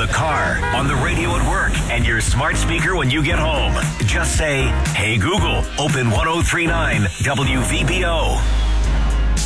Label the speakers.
Speaker 1: the car, on the radio at work, and your smart speaker when you get home. Just say, "Hey Google, open 1039 WVBO."